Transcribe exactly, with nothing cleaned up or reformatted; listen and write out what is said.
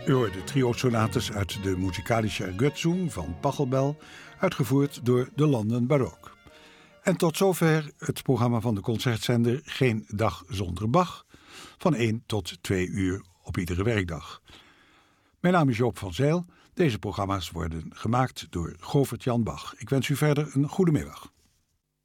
U hoort de trio-sonates uit de Musikalische Ergötzung van Pachelbel, uitgevoerd door de London Baroque. En tot zover het programma van de concertzender Geen Dag Zonder Bach, van één tot twee uur op iedere werkdag. Mijn naam is Joop van Zijl. Deze programma's worden gemaakt door Govert Jan Bach. Ik wens u verder een goede middag.